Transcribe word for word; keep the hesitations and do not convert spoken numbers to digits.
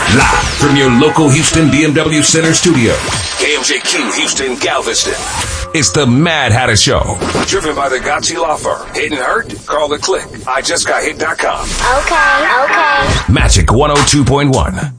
Live from your local Houston B M W Center studio. K M J Q Houston Galveston. It's the Mad Hatter Show. Driven by the Gotchi Law Firm. Hit and hurt? Call the click. I just got hit dot com. Okay, okay. Magic one oh two point one.